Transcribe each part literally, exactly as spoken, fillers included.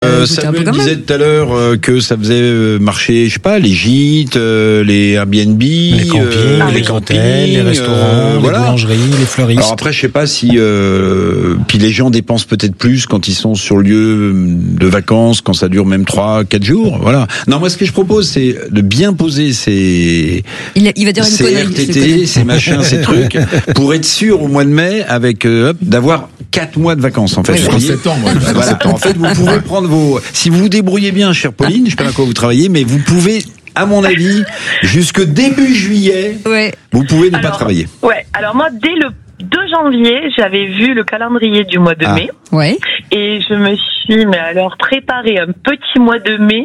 euh, Samuel disait tout à l'heure euh, que ça faisait euh, marcher, je sais pas, les gîtes, euh, les Airbnb, les campings, euh, les cantines, les restaurants, euh, les voilà. boulangeries, les fleuristes. Alors après, je sais pas si euh, puis les gens dépensent peut-être plus quand ils sont sur le lieu de vacances, quand ça dure même trois, quatre jours. Voilà. Non, moi ce que je propose, c'est de bien poser ces, il, il va dire une ces connerie, R T T, ces machins, ces trucs, pour être sûr au mois de mai avec euh, d'avoir quatre mois de vacances en fait. Oui, en septembre. Ouais, voilà. septembre. En fait, vous pouvez prendre vos. Si vous vous débrouillez bien, chère Pauline, je sais pas à quoi vous travaillez, mais vous pouvez, à mon avis, jusque début juillet, ouais. vous pouvez ne alors, pas travailler. Ouais. Alors moi, dès le deux janvier, j'avais vu le calendrier du mois de ah. mai. Ouais. Et je me suis, mais alors, préparé un petit mois de mai,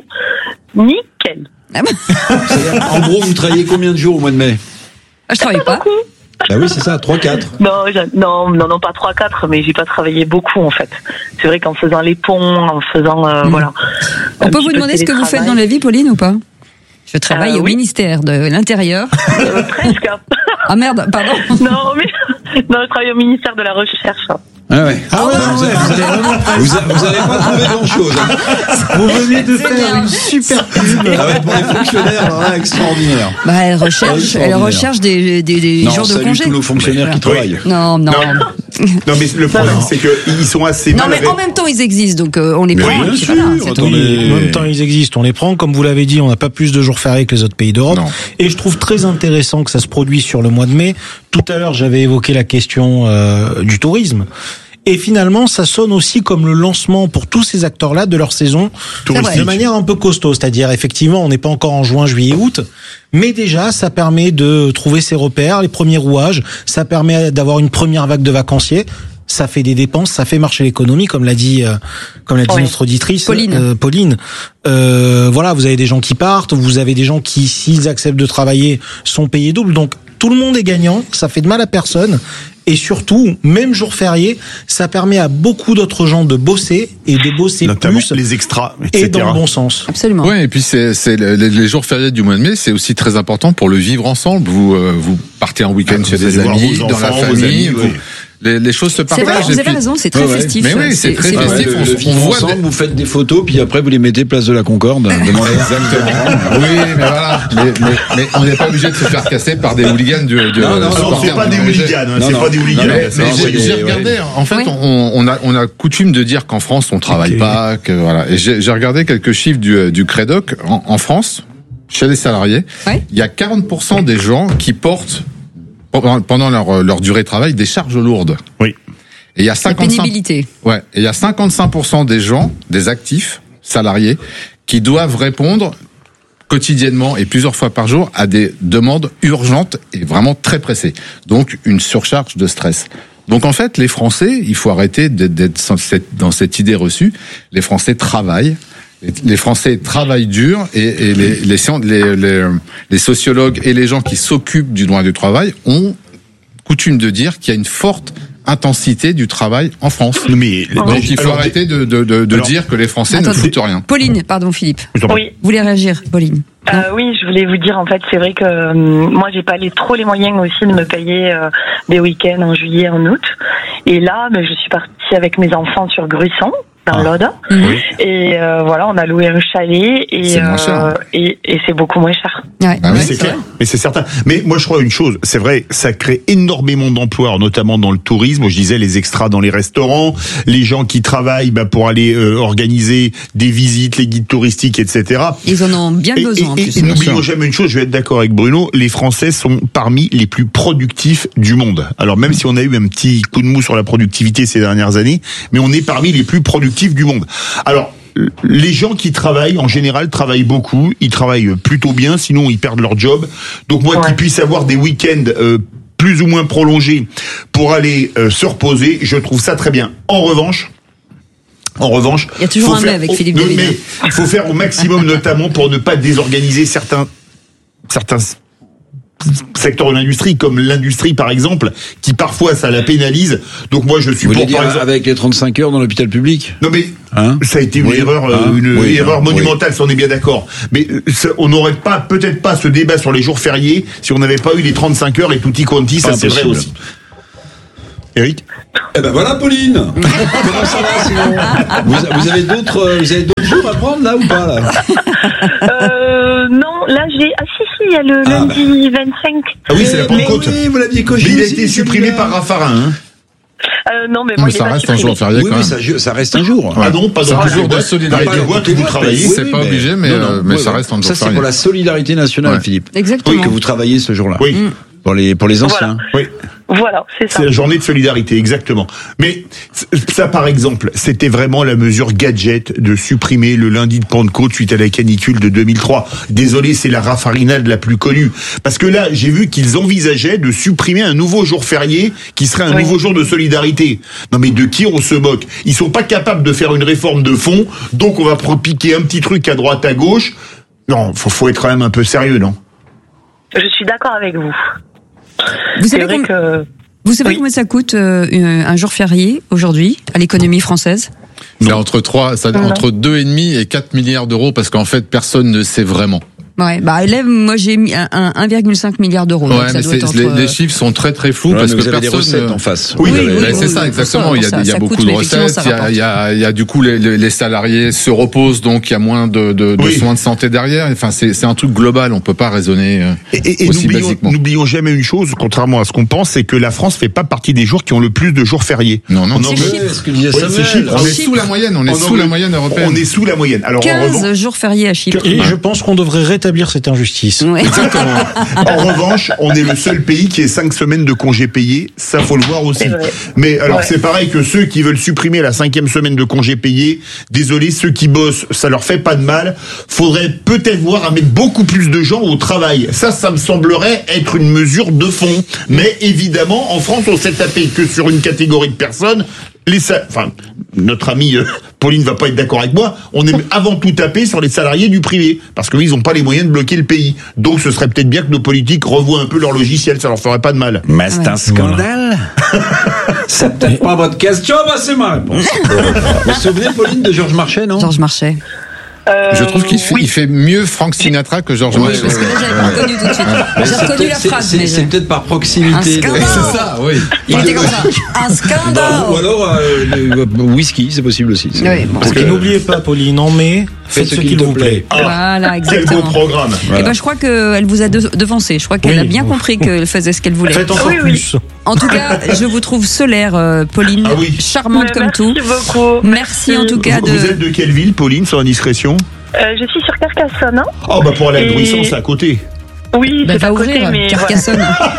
nickel. Ah bon. En gros, vous travaillez combien de jours au mois de mai? Ah, je travaille pas. Beaucoup. Bah oui, c'est ça, trois quatre. Non, non, non, non, pas trois quatre, mais j'ai pas travaillé beaucoup en fait. C'est vrai qu'en faisant les ponts, en faisant, euh, mmh. voilà. On peut vous demander ce que vous faites dans la vie, Pauline, ou pas? Je travaille euh, au oui. ministère de l'Intérieur. Euh, presque. Ah merde, pardon. Non, mais non, je travaille au ministère de la Recherche. Ah ouais. Ah ouais, non, ouais. Vous, vous, vous avez pas trouvé grand chose. Hein. Vous venez de faire une super pub. Ah ouais, pour les fonctionnaires, alors là, extraordinaire. Bah, elle recherche, elle recherche des, des, des non, jours de congé. Non, tous nos fonctionnaires qui travaillent. Non, non. Non, mais le problème, c'est qu'ils sont assez non, mal. Non, mais en même temps, ils existent, donc euh, on les prend. Oui, bien sûr. Oui, en même temps, ils existent, on les prend. Comme vous l'avez dit, on n'a pas plus de jours fériés que les autres pays d'Europe. Non. Et je trouve très intéressant que ça se produise sur le mois de mai. Tout à l'heure, j'avais évoqué la question euh, du tourisme. Et finalement, ça sonne aussi comme le lancement pour tous ces acteurs-là de leur saison touristique de manière un peu costaud. C'est-à-dire, effectivement, on n'est pas encore en juin, juillet, août, mais déjà, ça permet de trouver ses repères, les premiers rouages. Ça permet d'avoir une première vague de vacanciers. Ça fait des dépenses, ça fait marcher l'économie, comme l'a dit, euh, comme l'a dit oui. notre auditrice, Pauline. Euh, Pauline. Euh, voilà, vous avez des gens qui partent, vous avez des gens qui, s'ils acceptent de travailler, sont payés double. Donc, tout le monde est gagnant. Ça fait de mal à personne. Et surtout, même jour férié, ça permet à beaucoup d'autres gens de bosser et de bosser notamment plus, les extras, et cetera. Et dans le bon sens. Absolument. Oui, et puis c'est, c'est les, les jours fériés du mois de mai, c'est aussi très important pour le vivre ensemble. Vous, euh, vous partez en week-end ah, chez des amis, dans enfants, la famille. Amis, vous, oui. les, les choses se partagent. C'est vrai, vous avez puis... raison, c'est très ouais, festif. Mais oui, c'est, c'est très c'est festif. Ouais, on, le, le on voit ensemble, des... vous faites des photos, puis après vous les mettez place de la Concorde. Exactement. Oui, mais voilà. Mais, mais, mais on n'est pas obligé de se faire casser par des hooligans du. du non, non, non c'est pas des hooligans. C'est pas des hooligans. J'ai regardé. En fait, on, on a, on a coutume de dire qu'en France on travaille okay. pas, que voilà. Et j'ai, j'ai regardé quelques chiffres du, du Crédoc en, en France, chez les salariés. Ouais. Il y a quarante pour cent des gens qui portent pendant leur, leur durée de travail des charges lourdes. Oui. Et il y a cinquante-cinq La pénibilité. Ouais. Et il y a cinquante-cinq pour cent des gens, des actifs salariés, qui doivent répondre quotidiennement et plusieurs fois par jour à des demandes urgentes et vraiment très pressées. Donc une surcharge de stress. Donc en fait, les Français, il faut arrêter d'être dans cette idée reçue. Les Français travaillent. Les Français travaillent dur et, et les, les, les, les, les sociologues et les gens qui s'occupent du droit du travail ont coutume de dire qu'il y a une forte intensité du travail en France. Mais, donc mais, il faut alors, arrêter de, de, de, de alors, dire que les Français attendez, ne foutent rien. Pauline, pardon Philippe. Oui. Vous voulez réagir, Pauline? Euh, oui, je voulais vous dire, en fait, c'est vrai que euh, moi, j'ai pas les, trop les moyens aussi de me payer euh, des week-ends en juillet, en août. Et là, ben, je suis partie avec mes enfants sur Gruisson, dans ah. l'Aude. Mmh. Et euh, voilà, on a loué un chalet et c'est, moins cher, hein. et, et c'est beaucoup moins cher. Ouais. Ah oui, c'est, c'est clair, mais c'est certain. Mais moi, je crois une chose, c'est vrai, ça crée énormément d'emplois, notamment dans le tourisme. Je disais les extras dans les restaurants, les gens qui travaillent bah, pour aller euh, organiser des visites, les guides touristiques, et cetera. Ils en ont bien et, besoin. Et, et, et n'oublions jamais une chose, je vais être d'accord avec Bruno, les Français sont parmi les plus productifs du monde. Alors même si on a eu un petit coup de mou sur la productivité ces dernières années, mais on est parmi les plus productifs du monde. Alors, les gens qui travaillent, en général, travaillent beaucoup, ils travaillent plutôt bien, sinon ils perdent leur job. Donc moi, ouais. qu'ils puissent avoir des week-ends euh, plus ou moins prolongés pour aller euh, se reposer, je trouve ça très bien. En revanche, En revanche, il y a toujours un mais avec Philippe David. Mais il faut faire au maximum, notamment pour ne pas désorganiser certains certains secteurs de l'industrie, comme l'industrie par exemple, qui parfois ça la pénalise. Donc moi je suis Vous pour dire par exemple avec les trente-cinq heures dans l'hôpital public. Non mais hein ça a été une oui. erreur, hein une oui, erreur hein monumentale, oui. si on est bien d'accord. Mais ça, on n'aurait pas, peut-être pas ce débat sur les jours fériés si on n'avait pas eu les trente-cinq heures et tutti quanti, ça c'est vrai aussi. Eric ? Eh ben voilà Pauline. Comment ça va sinon ? vous, vous avez d'autres, vous avez d'autres jours à prendre là ou pas là? euh, Non, là j'ai. Ah si si, il y a le ah, lundi bah. vingt-cinq. Ah oui, c'est la Pentecôte. Oui, vous l'aviez coché. Mais il a aussi, été supprimé par Raffarin. Hein. Euh, non, mais, moi, mais ça reste supprimé. un jour férié oui, quand mais même. Ça, ça reste un jour. Ah non, pas c'est un jour de solidarité. Que vous travaillez. C'est pas obligé, mais, non, non, mais ouais, ça reste un jour férié. Ça, c'est pour la solidarité nationale, ouais. Philippe. Exactement. Oui, que vous travaillez ce jour-là. Oui. Mmh. Pour les, pour les anciens. Voilà. Oui. Voilà, c'est ça. C'est la journée de solidarité, exactement. Mais ça, par exemple, c'était vraiment la mesure gadget de supprimer le lundi de Pentecôte suite à la canicule de deux mille trois. Désolé, c'est la raffarinade la plus connue. Parce que là, j'ai vu qu'ils envisageaient de supprimer un nouveau jour férié qui serait un oui. nouveau jour de solidarité. Non mais de qui on se moque? Ils sont pas capables de faire une réforme de fond, donc on va piquer un petit truc à droite, à gauche. Non, faut, faut être quand même un peu sérieux, non? Je suis d'accord avec vous. Vous savez, com... que... vous savez oui. combien ça coûte euh, un jour férié aujourd'hui à l'économie française? C'est entre trois, ça, entre deux et demi et quatre milliards d'euros parce qu'en fait personne ne sait vraiment. Ouais, bah élève, moi j'ai mis un, un virgule cinq milliard d'euros. Ouais, mais c'est, entre... les, les chiffres sont très très flous ouais, parce que vous avez personne. Des recettes en face. Oui, oui, oui, oui, oui c'est oui, ça oui, exactement. Ça, il y a, ça, il y a beaucoup coûte, de recettes. Il y a, il y a, il y a du coup les, les salariés se reposent donc il y a moins de, de, de oui. soins de santé derrière. Enfin, c'est, c'est un truc global. On peut pas raisonner. Et, et, et aussi n'oublions, basiquement. n'oublions jamais une chose, contrairement à ce qu'on pense, c'est que la France fait pas partie des jours qui ont le plus de jours fériés. Non, non, c'est ce que disait Samuel. On est sous la moyenne. On est sous la moyenne européenne. On est sous la moyenne. Alors quinze jours fériés à Chypre. Et je pense qu'on devrait rétablir cette injustice. Ouais. Exactement. En revanche, on est le seul pays qui ait cinq semaines de congés payés. Ça, faut le voir aussi. Mais alors, ouais. c'est pareil que ceux qui veulent supprimer la cinquième semaine de congés payés. Désolé, ceux qui bossent, ça leur fait pas de mal. Faudrait peut-être voir à mettre beaucoup plus de gens au travail. Ça, ça me semblerait être une mesure de fond. Mais évidemment, en France, on s'est tapé que sur une catégorie de personnes. Les sa... enfin, notre amie euh, Pauline va pas être d'accord avec moi. On est avant tout tapé sur les salariés du privé parce qu'ils n'ont pas les moyens de bloquer le pays. Donc, ce serait peut-être bien que nos politiques revoient un peu leur logiciel. Ça leur ferait pas de mal. Mais c'est ouais. un scandale. C'est peut-être pas votre question, bah c'est ma réponse. Vous vous souvenez, Pauline, de Georges Marchais, non? Georges Marchais. Euh, je trouve qu'il fait, oui. il fait mieux Frank Sinatra que Georges Marchais. Oui, parce que là, j'avais pas reconnu tout de suite. J'ai reconnu la phrase. C'est, c'est peut-être par proximité. Un scandale. De... C'est ça, oui. Il était comme ça. Un scandale. Ou alors, euh, le whisky, c'est possible aussi. C'est... Oui, bon. Parce que n'oubliez pas, Pauline, en mai, faites ce qu'il vous plaît. Ah, voilà, exactement. Quel beau programme. Voilà. Et ben, je crois qu'elle vous a de- devancé. Je crois qu'elle oui. a bien compris qu'elle faisait ce qu'elle voulait. Faites encore oui, plus. Oui. En tout cas, je vous trouve solaire, euh, Pauline, ah, oui. charmante Mais comme merci tout. Beaucoup. Merci, merci en tout cas vous, de. Vous êtes de quelle ville, Pauline, sans indiscrétion? Euh, je suis sur Carcassonne. Hein. Oh, bah pour aller à Et... Bruxelles, c'est à côté. Oui, bah, c'est va à ouvrir côté, mais Carcassonne.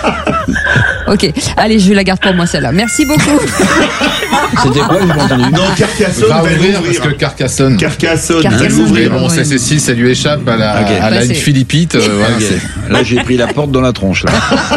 Voilà. Ok, allez, je la garde pour moi celle-là. Merci beaucoup. C'était quoi, vous m'entendez? Non, Carcassonne va va ouvrir ouvrir parce que Carcassonne. Carcassonne, Carcassonne va ouvrir. Bon, c'est Cécile, ça lui échappe à la, okay. à la bah, Philippite. Euh, voilà, okay. c'est... Là, j'ai pris la porte dans la tronche. Là.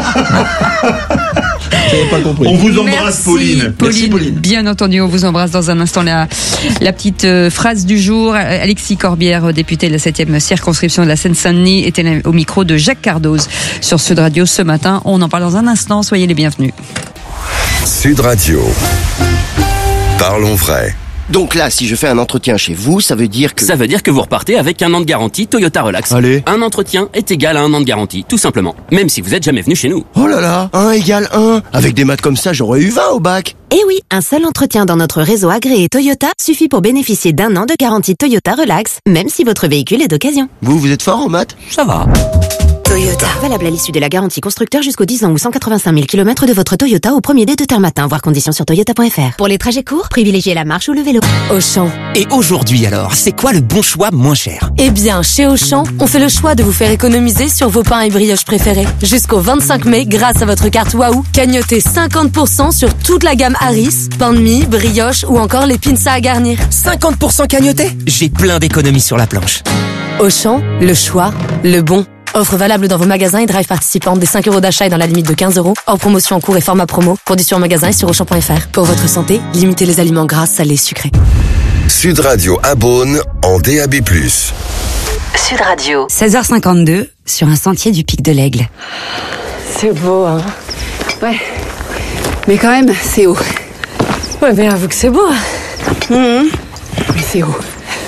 Pas compris. On vous embrasse, Merci, Pauline. Pauline. Merci, Pauline. Bien entendu, on vous embrasse dans un instant. La, la petite euh, phrase du jour. Alexis Corbière, député de la septième circonscription de la Seine-Saint-Denis, était au micro de Jacques Cardoz sur Sud Radio ce matin. On en parle dans un instant. Soyez les bienvenus. Sud Radio. Parlons vrai. Donc là, si je fais un entretien chez vous, ça veut dire que... Ça veut dire que vous repartez avec un an de garantie Toyota Relax. Allez. Un entretien est égal à un an de garantie, tout simplement. Même si vous êtes jamais venu chez nous. Oh là là, un égale un. Avec des maths comme ça, j'aurais eu vingt au bac. Eh oui, un seul entretien dans notre réseau agréé Toyota suffit pour bénéficier d'un an de garantie Toyota Relax, même si votre véhicule est d'occasion. Vous, vous êtes fort en maths? Ça va. Toyota. Valable à l'issue de la garantie constructeur jusqu'aux dix ans ou cent quatre-vingt-cinq mille kilomètres de votre Toyota au premier dé de terme matin. Voir conditions sur toyota point f r. Pour les trajets courts, privilégiez la marche ou le vélo. Auchan. Et aujourd'hui alors, c'est quoi le bon choix moins cher? Eh bien, chez Auchan, on fait le choix de vous faire économiser sur vos pains et brioches préférés. Jusqu'au vingt-cinq mai, grâce à votre carte Wahoo, cagnotez cinquante pour cent sur toute la gamme Harris, pain de mie, brioche ou encore les pizzas à garnir. cinquante pour cent cagnoté? J'ai plein d'économies sur la planche. Auchan, le choix, le bon. Offre valable dans vos magasins et drive participants des cinq euros d'achat et dans la limite de quinze euros. Hors promotion en cours et format promo. Conditions en magasin et sur auchan point f r. Pour votre santé, limitez les aliments gras, salés, sucrés. Sud Radio à Beaune en D A B plus. Sud Radio. seize heures cinquante-deux sur un sentier du Pic de l'Aigle. C'est beau, hein. Ouais. Mais quand même, c'est haut. Ouais, mais avoue que c'est beau. Mmh. Mais c'est haut.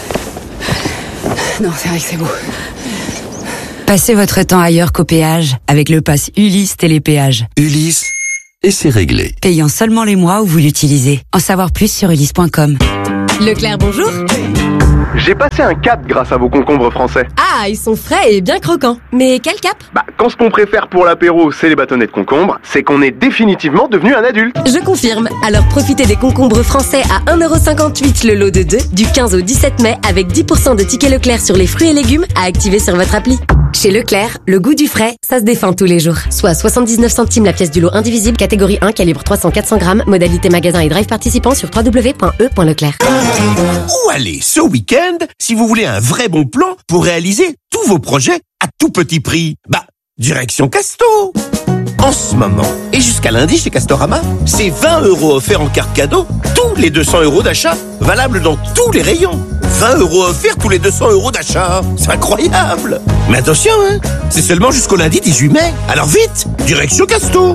Non, c'est vrai que c'est beau. Passez votre temps ailleurs qu'au péage avec le pass Ulysse Télépéage. Ulysse, et c'est réglé. Payant seulement les mois où vous l'utilisez. En savoir plus sur ulysse point com. Leclerc, bonjour. j'ai passé un cap grâce à vos concombres français. Ah, ils sont frais et bien croquants. Mais quel cap? Bah, quand ce qu'on préfère pour l'apéro, c'est les bâtonnets de concombre, c'est qu'on est définitivement devenu un adulte. Je confirme. Alors profitez des concombres français à un euro cinquante-huit le lot de deux du quinze au dix-sept mai avec dix pour cent de tickets Leclerc sur les fruits et légumes à activer sur votre appli. Chez Leclerc, le goût du frais, ça se défend tous les jours. Soit soixante-dix-neuf centimes la pièce du lot indivisible, catégorie un, calibre trois cents à quatre cents grammes, modalité magasin et drive participant sur w w w point e point leclerc. Où aller ce week-end si vous voulez un vrai bon plan pour réaliser tous vos projets à tout petit prix? Bah, direction Casto. En ce moment, et jusqu'à lundi chez Castorama, c'est vingt euros offerts en carte cadeau tous les deux cents euros d'achat, valable dans tous les rayons. vingt euros offerts tous les deux cents euros d'achat. C'est incroyable. Mais attention, hein, c'est seulement jusqu'au lundi dix-huit mai. Alors vite, direction Casto.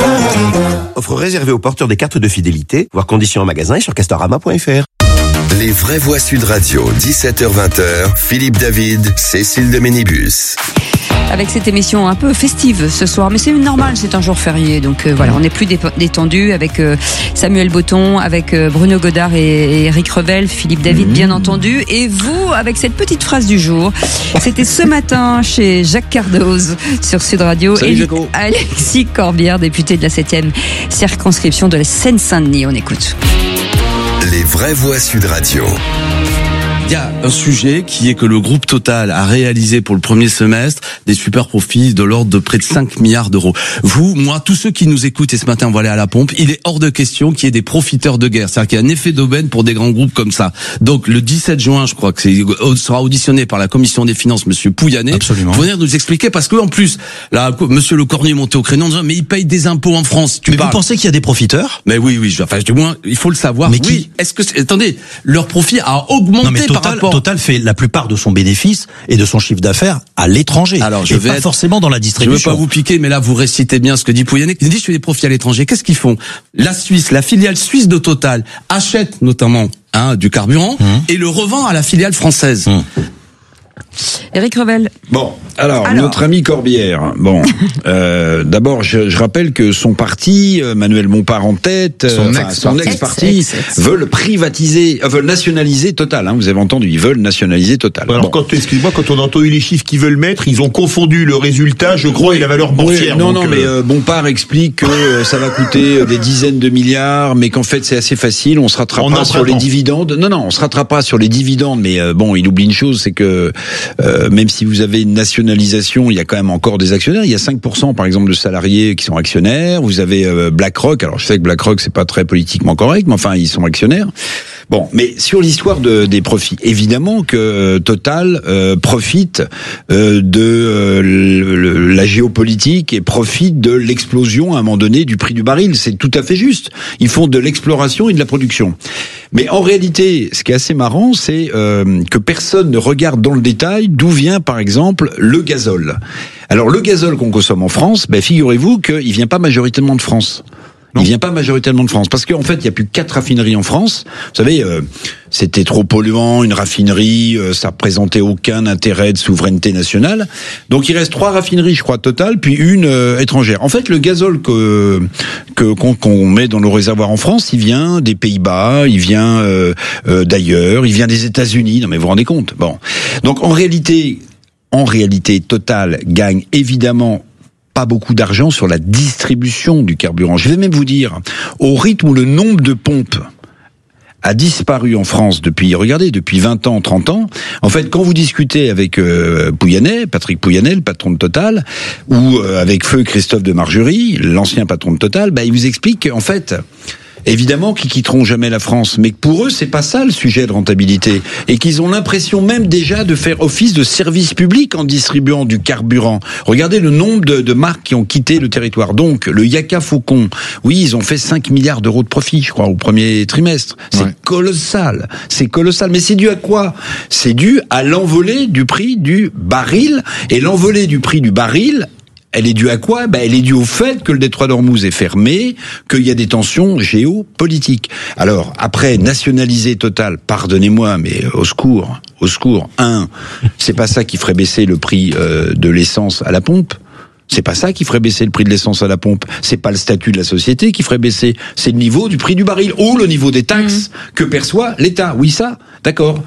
Offre réservée aux porteurs des cartes de fidélité, voir conditions en magasin et sur castorama point f r. Les vraies voix Sud Radio, dix-sept heures vingt, Philippe David, Cécile de Ménibus. Avec cette émission un peu festive ce soir, mais c'est normal, c'est un jour férié, donc euh, voilà, on est plus détendu avec euh, Samuel Botton, avec euh, Bruno Godard et, et Eric Revel, Philippe David mmh. bien entendu, et vous avec cette petite phrase du jour. C'était ce matin chez Jacques Cardoz sur Sud Radio. Salut, et Jaco. Alexis Corbière, député de la septième circonscription de la Seine-Saint-Denis. On écoute. Les vraies voix Sud Radio. Il y a un sujet qui est que le groupe Total a réalisé pour le premier semestre des super profits de l'ordre de près de cinq milliards d'euros. Vous, moi, tous ceux qui nous écoutent et ce matin vont aller à la pompe, il est hors de question qu'il y ait des profiteurs de guerre. C'est-à-dire qu'il y a un effet d'aubaine pour des grands groupes comme ça. Donc le dix-sept juin, je crois que c'est sera auditionné par la commission des finances Monsieur Pouyanné. Absolument. Pour venir nous expliquer, parce que en plus, là, Monsieur Le Cornu est monté au créneau en disant mais ils payent des impôts en France. Tu mais parles. Vous pensez qu'il y a des profiteurs? Mais oui, oui. Enfin, du moins, il faut le savoir. Mais oui. qui? Est-ce que c'est... attendez, leur profit a augmenté non, mais Total, par rapport. Total fait la plupart de son bénéfice et de son chiffre d'affaires à l'étranger. Alors, je et vais pas être... forcément dans la distribution. Je veux pas vous piquer, mais là, vous récitez bien ce que dit Pouyanné. Il dit, je fais des profits à l'étranger. Qu'est-ce qu'ils font? La Suisse, la filiale suisse de Total, achète notamment hein, du carburant mmh. et le revend à la filiale française. Mmh. Eric Revel. Bon, alors, alors. notre ami Corbière. Bon, euh, d'abord, je, je rappelle que son parti, Manuel Bompard en tête, son enfin, ex-parti, son ex-parti, ex, ex, ex. veulent privatiser, euh, veulent nationaliser Total. Hein, vous avez entendu, ils veulent nationaliser Total. Alors, bon. quand, excuse-moi, quand on a entendu les chiffres qu'ils veulent mettre, ils ont confondu le résultat, je crois, et la valeur boursière. Oui, non, donc, non, euh... mais euh, Bompard explique que euh, ça va coûter des dizaines de milliards, mais qu'en fait c'est assez facile, on se rattrapera sur les dividendes. Non, non, on se rattrapera sur les dividendes, mais euh, bon, il oublie une chose, c'est que euh, même si vous avez une nationalisation, il y a quand même encore des actionnaires. Il y a cinq pour cent, par exemple, de salariés qui sont actionnaires. Vous avez euh, BlackRock. Alors, je sais que BlackRock, c'est pas très politiquement correct, mais enfin, ils sont actionnaires. Bon, mais sur l'histoire de, des profits, évidemment que euh, Total euh, profite euh, de euh, le, le, la géopolitique et profite de l'explosion à un moment donné du prix du baril. C'est tout à fait juste. Ils font de l'exploration et de la production. Mais en réalité, ce qui est assez marrant, c'est euh, que personne ne regarde dans le détail d'où vient, par exemple, le gazole. Alors, le gazole qu'on consomme en France, ben, figurez-vous qu'il vient pas majoritairement de France. Non. Il vient pas majoritairement de France, parce qu'en fait, il y a plus que quatre raffineries en France. Vous savez, euh, c'était trop polluant, une raffinerie, euh, ça représentait aucun intérêt de souveraineté nationale. Donc, il reste trois raffineries, je crois, total, puis une euh, étrangère. En fait, le gazole que que qu'on, qu'on met dans nos réservoirs en France, il vient des Pays-Bas, il vient euh, euh, d'ailleurs, il vient des États-Unis. Non, mais vous vous rendez compte? Bon, donc en réalité, en réalité, Total gagne évidemment pas beaucoup d'argent sur la distribution du carburant. Je vais même vous dire, au rythme où le nombre de pompes a disparu en France depuis, regardez, depuis vingt ans, trente ans. En fait, quand vous discutez avec euh, Pouyanné, Patrick Pouyanné, le patron de Total, ou euh, avec Feu Christophe de Margerie, l'ancien patron de Total, bah, il vous explique qu'en fait, évidemment qu'ils quitteront jamais la France, mais que pour eux, c'est pas ça le sujet de rentabilité. Et qu'ils ont l'impression même déjà de faire office de service public en distribuant du carburant. Regardez le nombre de, de marques qui ont quitté le territoire. Donc, le Yaka Faucon, oui, ils ont fait cinq milliards d'euros de profit, je crois, au premier trimestre. C'est ouais. colossal. C'est colossal. Mais c'est dû à quoi? C'est dû à l'envolée du prix du baril. Et l'envolée du prix du baril, elle est due à quoi? Ben, elle est due au fait que le détroit d'Ormuz est fermé, qu'il y a des tensions géopolitiques. Alors, après, nationaliser Total, pardonnez-moi, mais au secours, au secours. Un, c'est pas ça qui ferait baisser le prix euh, de l'essence à la pompe. C'est pas ça qui ferait baisser le prix de l'essence à la pompe. C'est pas le statut de la société qui ferait baisser. C'est le niveau du prix du baril ou le niveau des taxes mmh. que perçoit l'État. Oui, ça, d'accord.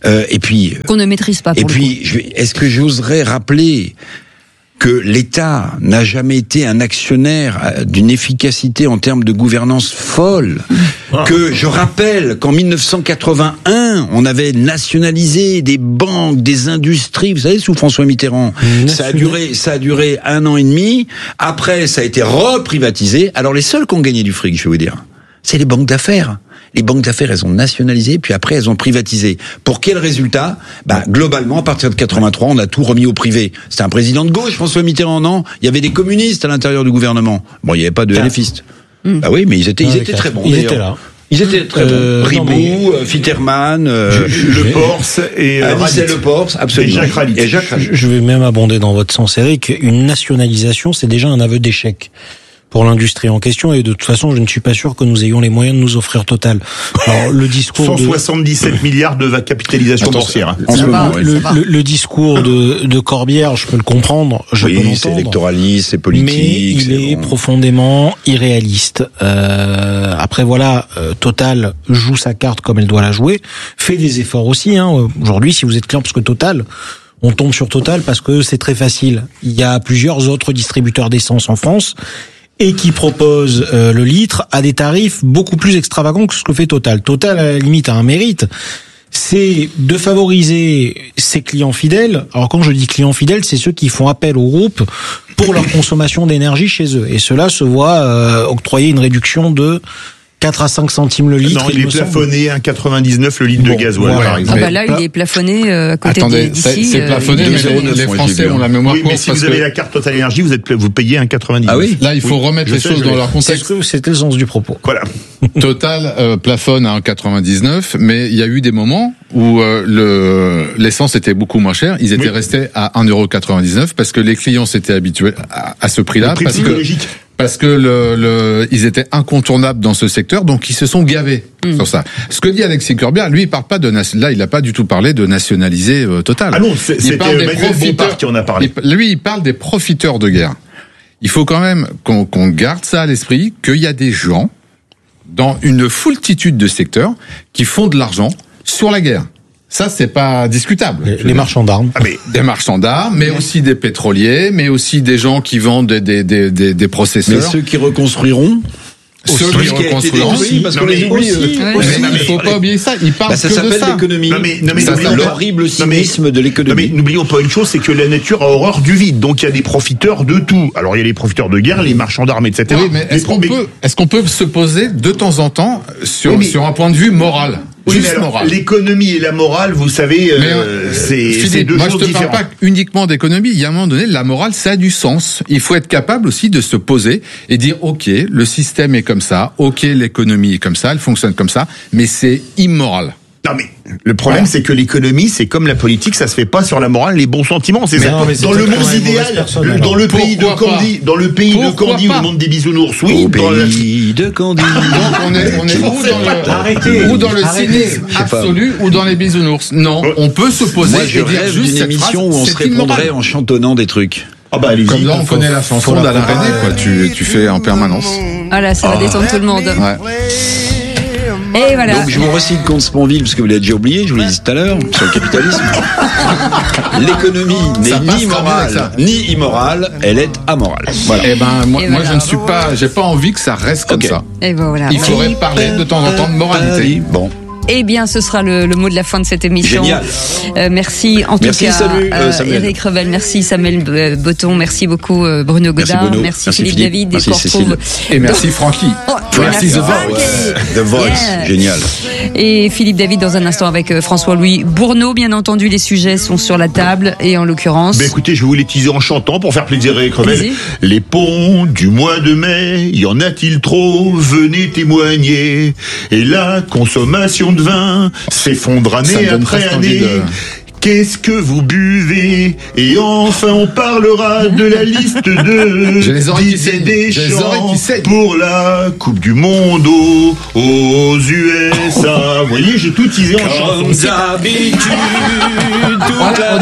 Euh, et puis qu'on ne maîtrise pas. Pour et puis, je, est-ce que j'oserais rappeler que l'État n'a jamais été un actionnaire d'une efficacité en termes de gouvernance folle, que je rappelle qu'en mille neuf cent quatre-vingt-un, on avait nationalisé des banques, des industries, vous savez, sous François Mitterrand. Ça a duré, ça a duré un an et demi. Après, ça a été reprivatisé. Alors, les seuls qui ont gagné du fric, je vais vous dire, c'est les banques d'affaires. Les banques d'affaires, elles ont nationalisé, puis après, elles ont privatisé. Pour quel résultat ? Bah, globalement, à partir de quatre-vingt-trois, on a tout remis au privé. C'était un président de gauche, François Mitterrand, non ? Il y avait des communistes à l'intérieur du gouvernement. Bon, il n'y avait pas de L F istes. Mmh. Bah oui, mais ils étaient, ils étaient très bons. Ils étaient là. Ils étaient très euh, bons. Ribot, mais... Fitterman, euh, Le Porce et euh, Le Porce, absolument. Et Jacques Ralite. Et Jacques Ralite. Je vais même abonder dans votre sens, Eric. Une nationalisation, c'est déjà un aveu d'échec pour l'industrie en question, et de toute façon, je ne suis pas sûr que nous ayons les moyens de nous offrir Total. Alors, le discours cent soixante-dix-sept de... milliards de capitalisation Attends, boursière. En ce moment, le, le, le, le discours de, de Corbière, je peux le comprendre, je oui, peux l'entendre. C'est électoraliste, c'est politique. Mais il est, bon. profondément irréaliste. Euh, après, voilà, euh, Total joue sa carte comme elle doit la jouer, fait des efforts aussi. Hein. Aujourd'hui, si vous êtes client, parce que Total... On tombe sur Total parce que c'est très facile. Il y a plusieurs autres distributeurs d'essence en France et qui proposent euh, le litre à des tarifs beaucoup plus extravagants que ce que fait Total. Total, à la limite, a un mérite. C'est de favoriser ses clients fidèles. Alors quand je dis clients fidèles, c'est ceux qui font appel au groupe pour leur consommation d'énergie chez eux. Et cela se voit euh, octroyer une réduction de quatre à cinq centimes le litre. Non, il, il est plafonné à un quatre-vingt-dix-neuf le litre bon, de gasoil, voilà. par exemple. Ah bah là, il est plafonné euh, à côté Attendez, d'ici. c'est plafonné, euh, mais les, les Français ont la mémoire oui, courte. mais si parce vous avez que... la carte Total Énergie, vous êtes vous payez un quatre-vingt-dix-neuf. Ah oui. Là, il faut oui, remettre les sais, choses dans leur contexte. C'était le sens du propos. Voilà. Total euh, plafonne à un quatre-vingt-dix-neuf, mais il y a eu des moments où euh, le l'essence était beaucoup moins chère. Ils étaient oui. restés à un euro quatre-vingt-dix-neuf parce que les clients s'étaient habitués à, à ce prix-là. Le prix parce psychologique. que Parce que le, le, ils étaient incontournables dans ce secteur, donc ils se sont gavés mmh. sur ça. Ce que dit Alexis Corbière, lui, il parle pas de là, il a pas du tout parlé de nationaliser euh, Total. Ah non, c'est, c'était Manuel Bompard qui en a parlé. Il, lui, il parle des profiteurs de guerre. Il faut quand même qu'on, qu'on garde ça à l'esprit, qu'il y a des gens dans une foultitude de secteurs qui font de l'argent sur la guerre. Ça, c'est pas discutable. Les, les marchands d'armes. Ah, mais des marchands d'armes, mais aussi des pétroliers, mais aussi des gens qui vendent des, des, des, des, des processeurs. Mais ceux qui reconstruiront. Ceux qui reconstruiront aussi, parce qu'on les oublie. Il faut pas oublier ça. Il parle bah, ça que s'appelle de ça. l'économie. Non mais, non mais ça s'appelle l'horrible cynisme de l'économie. Non mais n'oublions pas une chose, c'est que la nature a horreur du vide. Donc il y a des profiteurs de tout. Alors il y a les profiteurs de guerre, les marchands d'armes, et cetera. Oui, mais est-ce qu'on peut, est-ce qu'on peut se poser de temps en temps sur, oui, mais... sur un point de vue moral? Oui, mais alors, l'économie et la morale, vous savez, euh, euh, c'est, Philippe, c'est deux moi choses je te différentes. parle pas uniquement d'économie. Il y a un moment donné, la morale, ça a du sens. Il faut être capable aussi de se poser et dire, ok, le système est comme ça, ok, l'économie est comme ça, elle fonctionne comme ça, mais c'est immoral. Non mais le problème, ouais. c'est que l'économie, c'est comme la politique, ça se fait pas sur la morale, les bons sentiments. C'est mais ça. Non, mais c'est dans le monde idéal, le, dans le pays de Candy, dans le pays de Candy, au monde des bisounours, oui. Au pays de Candy. Donc on est, on est ou dans le, arrêtez, ou dans le arrêtez. cynisme absolu, ou dans les bisounours. Non, on peut se poser. Moi, je et dire rêve juste d'une émission phrase, où on se répondrait en chantonnant des trucs. Ah bah allez-y. Comme là, on connaît la chanson d'Alain René, quoi. Tu, tu fais en permanence. Ah là, ça va détendre tout le monde. Ouais. Et voilà. Donc je vous recycle contre Sponville parce que vous l'avez déjà oublié, je vous l'ai dit tout à l'heure, sur le capitalisme. L'économie n'est ni morale ni immorale, elle est amorale. Voilà. Et ben moi, Et moi voilà. je ne suis pas, j'ai pas envie que ça reste comme okay. ça. Et ben voilà. Il faudrait parler de temps en temps de moralité. Bon. Eh bien, ce sera le, le mot de la fin de cette émission. Génial. Euh, merci en tout merci, cas, salut, euh, euh, Éric Revel, merci Samuel Botton, merci beaucoup euh, Bruno Godard, merci, merci, merci Philippe, Philippe David, merci, et qu'on retrouve. Et merci Francky. Oh, merci The Voice. Ouais. The Voice, yeah. Génial. Et Philippe David dans un instant avec euh, François-Louis Bourneau, bien entendu, les sujets sont sur la table et en l'occurrence. Ben écoutez, je vais vous les teaser en chantant pour faire plaisir à Éric Revel. Les ponts du mois de mai, y en a-t-il trop? Venez témoigner. Et la consommation de vin s'effondre année après année. De... Qu'est-ce que vous buvez? Et enfin on parlera de la liste de Didier Deschamps pour la Coupe du Monde aux, aux U S A. Vous voyez, j'ai tout teasé en chanson. Comme d'habitude, toute la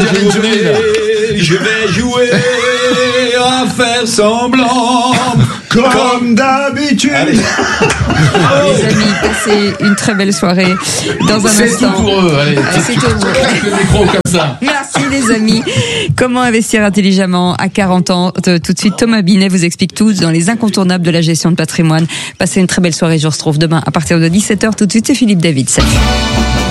journée, je vais jouer à faire semblant. Comme comme d'habitude. Les amis, passez une très belle soirée. Dans un c'est instant. tout pour eux. Allez, Ah, c'est tout. le micro comme ça. Merci les amis. Comment investir intelligemment à quarante ans? Tout de suite, Thomas Binet vous explique tout dans les incontournables de la gestion de patrimoine. Passez une très belle soirée. Je vous retrouve demain à partir de dix-sept heures. Tout de suite, c'est Philippe David. Salut.